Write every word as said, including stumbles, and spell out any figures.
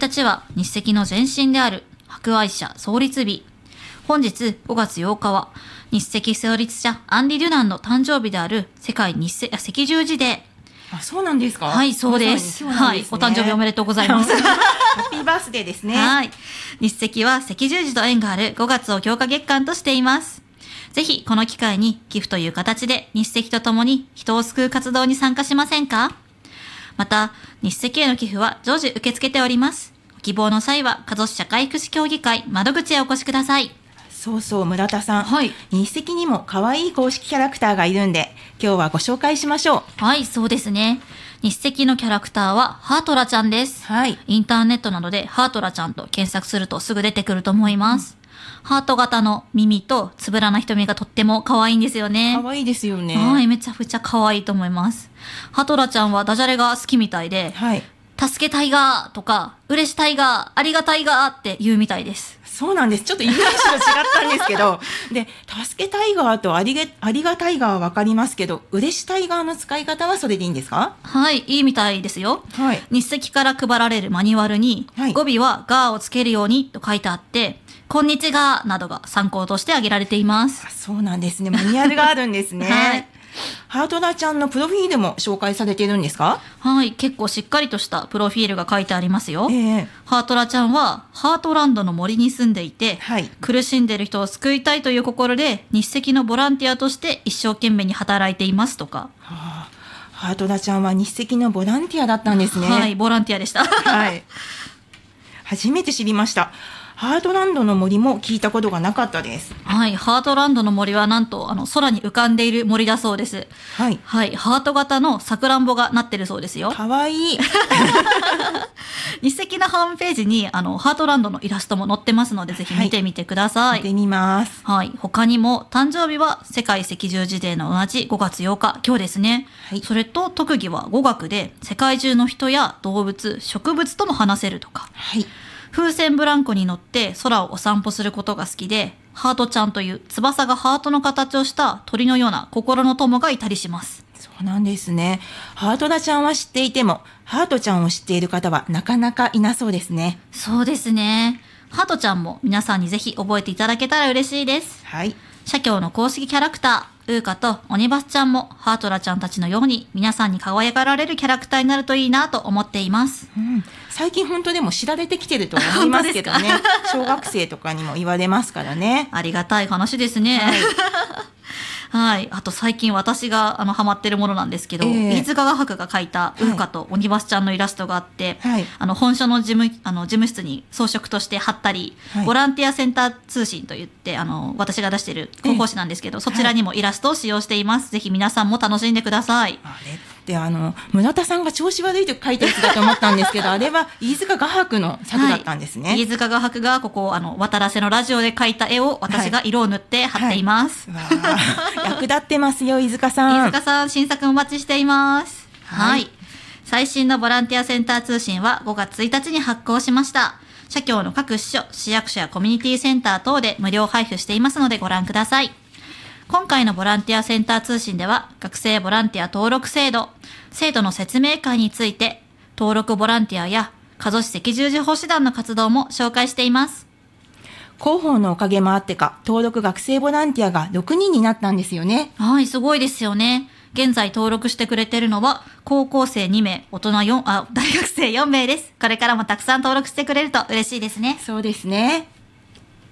たちは日赤の前身である博愛社創立日。本日ごがつようかは日赤創立者アンリ・デュナンの誕生日である世界日赤赤十字デー。 あ、そうなんですか。 はい、そうです。はい、お誕生日おめでとうございます。 ハッピーバースデーですね。 はい。日赤は赤十字と縁があるごがつを強化月間としています。ぜひこの機会に寄付という形で日赤とともに人を救う活動に参加しませんか？また、日赤への寄付は常時受け付けております。ご希望の際は加須市社会福祉協議会窓口へお越しください。 そうそう、村田さん、 はい、 日赤にも可愛い公式キャラクターがいるんで、今日はご紹介しましょう。はい、そうですね。日赤のキャラクターはハートラちゃんです。 はい。 インターネットなどでハートラちゃんと検索するとすぐ出てくると思います。うん、ハート型の耳とつぶらな瞳がとっても可愛いんですよね。 可愛いですよね。 はい、めちゃくちゃ可愛いと思います。ハートラちゃんはダジャレが好きみたいで、 はい、 助けたいがーとか嬉したいがーありがたいがーって言うみたいです。 そうなんです。ちょっとイメージと違ったんですけどで、助けタイガーとありげありがたいがーは分かりますけど、嬉したいがーの使い方はそれでいいんですか？ はい、いいみたいですよ。 はい、 日赤から配られるマニュアルに、はい、語尾はがーをつけるようにと書いてあって、こんにちがなどが参考として挙げられています。 あ、そうなんですね。マニュアルがあるんですね。はい。ハートラちゃんのプロフィールも紹介されているんですか？ はい、結構しっかりとしたプロフィールが書いてありますよ。 えー、 ハートラちゃんはハートランドの森に住んでいて、 はい、 苦しんでいる人を救いたいという心で日赤のボランティアとして一生懸命に働いていますとか。 はあ、ハートラちゃんは日赤のボランティアだったんですね。 はい、ボランティアでした。 はい、初めて知りました。ハートランドの森も聞いたことがなかったです。 はい、ハートランドの森はなんとあの空に浮かんでいる森だそうです。 はい、 はい、ハート型のさくらんぼがなってるそうですよ。 かわいい。 日赤のホームページにあのハートランドのイラストも載ってますので、ぜひ見てみてください。 はい、見てみます。 はい、他にも誕生日は世界赤十字デーの同じごがつようか、今日ですね。はい、それと特技は語学で世界中の人や動物、植物とも話せるとか。 はい、 風船ブランコに乗って空をお散歩することが好きで、ハートちゃんという翼がハートの形をした鳥のような心の友がいたりします。 そうなんですね。ハートラちゃんは知っていても、ハートちゃんを知っている方はなかなかいなそうですね。 そうですね。ハートちゃんも皆さんにぜひ覚えていただけたら嬉しいです。 はい。 社協の公式キャラクター、ウーカとオニバスちゃんもハートラちゃんたちのように皆さんに輝かられるキャラクターになるといいなと思っています。 うん、最近本当でも知られてきてると思いますけどね。小学生とかにも言われますからね。 ありがたい話ですね。はい。はい、あと最近私があのハマってるものなんですけど、えー、飯塚画伯が描いたウーカとオニバスちゃんのイラストがあって、はい、あの本所の事務、あの事務室に装飾として貼ったり、はい、ボランティアセンター通信といってあの私が出している広報誌なんですけど、えー、そちらにもイラストを使用しています。はい、ぜひ皆さんも楽しんでください。 あれであの村田さんが調子悪いと書いたやつだと思ったんですけどあれは飯塚画伯の作だったんですね。 はい、飯塚画伯がここあの渡良瀬のラジオで描いた絵を私が色を塗って貼っています。 はいはい、役立ってますよ飯塚さん。 飯塚さん、新作お待ちしています。はい、はい、最新のボランティアセンター通信はごがつついたちに発行しました。社協の各支所、市役所やコミュニティセンター等で無料配布していますのでご覧ください。今回のボランティアセンター通信では学生ボランティア登録制度、制度の説明会について、登録ボランティアや加須市赤十字奉仕団の活動も紹介しています。 広報のおかげもあってか、登録学生ボランティアがろくにんになったんですよね。 はい、すごいですよね。現在登録してくれてるのは高校生にめい、大人よん、あ、大学生よんめいです。これからもたくさん登録してくれると嬉しいですね。 そうですね。